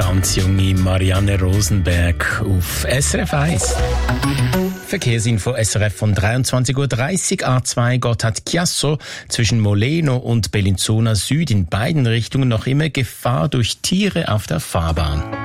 ganz junge Marianne Rosenberg auf SRF 1. Verkehrsinfo SRF von 23.30 Uhr. A2 Gotthard-Chiasso zwischen Moleno und Bellinzona Süd in beiden Richtungen noch immer Gefahr durch Tiere auf der Fahrbahn.